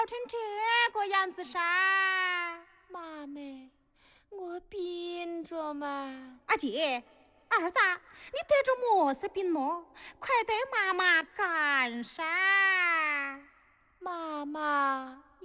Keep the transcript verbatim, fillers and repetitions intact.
成这个样子噻。 妈咪，我病着嘛。 阿姐，儿子，你得着么子病咯？快带妈妈干噻。 妈妈。